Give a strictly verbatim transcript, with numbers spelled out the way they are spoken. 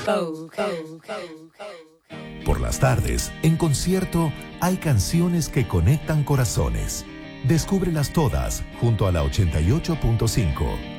Por las tardes, en concierto, hay canciones que conectan corazones. Descúbrelas todas junto a la ochenta y ocho punto cinco.